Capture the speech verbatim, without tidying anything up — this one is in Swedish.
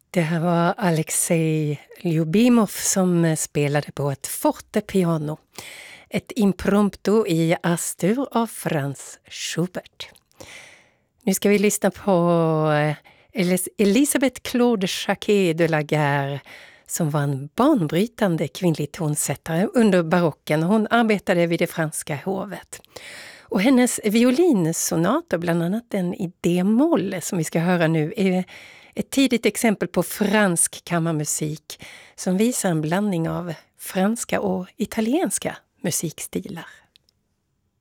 Det här var Alexej Lyubimov som spelade på ett fortepiano. Ett impromptu i Astur av Franz Schubert. Nu ska vi lyssna på Elis- Elisabeth Claude Jacquet de la Guerre som var en banbrytande kvinnlig tonsättare under barocken. Hon arbetade vid det franska hovet. Och hennes violinsonater, bland annat den i D-moll som vi ska höra nu, är ett tidigt exempel på fransk kammarmusik som visar en blandning av franska och italienska musikstilar.